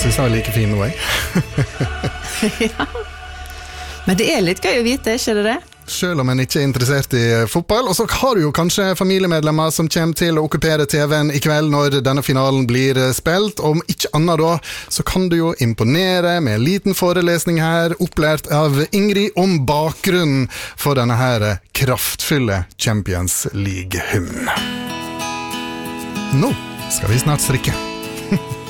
synes jeg var like fin nå, jeg. Ja. Men det litt gøy å vite, ikke det det? Selv om en ikke interessert i fotball. Og så har du jo kanskje familiemedlemmer som kommer til å okkupere TV-en i kveld når denne finalen blir spilt. Om ikke annet da, så kan du jo imponere med en liten forelesning her, opplært av Ingrid om bakgrunnen for denne her kraftfulle Champions League-hymnen. Nå skal vi snart strikke.